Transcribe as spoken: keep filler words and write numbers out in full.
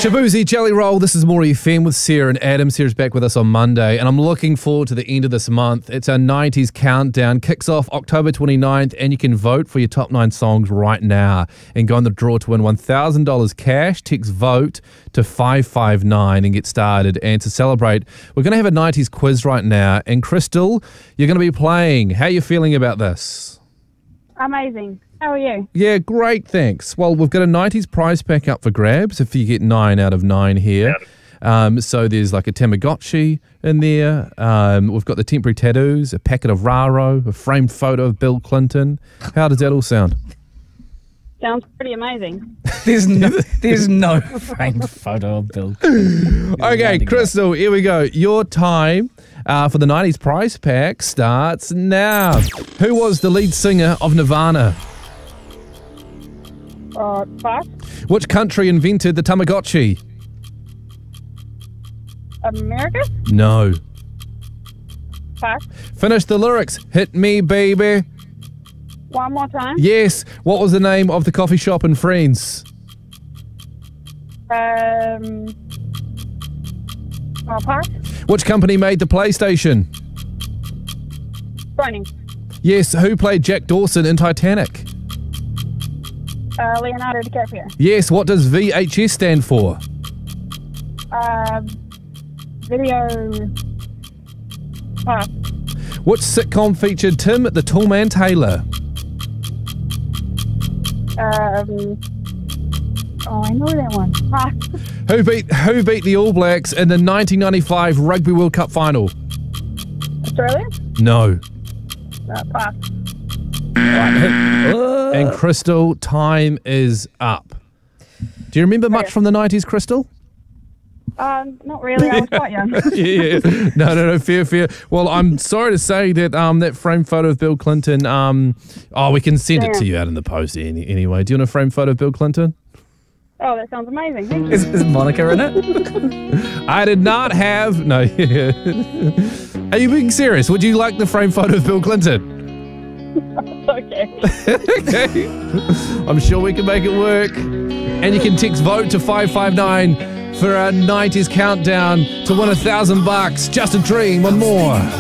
Shaboozey Jelly Roll, this is More F M with Sarah and Adam. Sarah's back with us on Monday, and I'm looking forward to the end of this month. It's our nineties countdown, kicks off October twenty-ninth, and you can vote for your top nine songs right now and go on the draw to win one thousand dollars cash. Text VOTE to five five nine and get started. And to celebrate, we're going to have a nineties quiz right now, and Crystal, you're going to be playing. How are you feeling about this? Amazing. How are you? Yeah, great, thanks. Well, we've got a nineties prize pack up for grabs if you get nine out of nine here. Um, so there's like a Tamagotchi in there. Um, we've got the temporary tattoos, a packet of Raro, a framed photo of Bill Clinton. How does that all sound? Sounds pretty amazing. There's no, there's no framed photo of Bill. Okay, Crystal, here we go. Your time uh, for the nineties prize pack starts now. Who was the lead singer of Nirvana? Uh, pass. Which country invented the Tamagotchi? America? No. Pass. Finish the lyrics. Hit me, baby. One more time. Yes. What was the name of the coffee shop in Friends? Um. Uh, pass. Which company made the PlayStation? Sony. Yes. Who played Jack Dawson in Titanic? Uh, Leonardo DiCaprio. Yes. What does V H S stand for? Uh, video. Pass. Which sitcom featured Tim the Toolman Taylor? Um. Oh, I know that one. Pass. Who beat Who beat the All Blacks in the nineteen ninety-five Rugby World Cup final? Australia? No. Uh, pass. And Crystal, time is up. Do you remember much from the nineties, Crystal? Um, not really. I was quite young. yeah, yeah. No, no, no, fair, fair. Well, I'm sorry to say that um, that framed photo of Bill Clinton, um, oh, we can send Damn. it to you out in the post any, anyway. Do you want a framed photo of Bill Clinton? Oh, that sounds amazing. Thank you. Is, is Monica in it? I did not have, no. Are you being serious? Would you like the framed photo of Bill Clinton? Okay. Okay. I'm sure we can make it work. And you can text VOTE to five five nine for our nineties countdown to win a thousand bucks. Just a dream, one more.